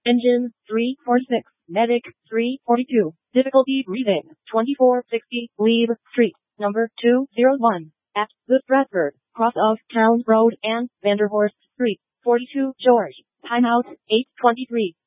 Engine 346. Medic 342. Difficulty breathing 2460. Glebe Street, number 201. At the Stratford, cross of Town Road and Vanderhorst Street. 42 George. Timeout 8:23.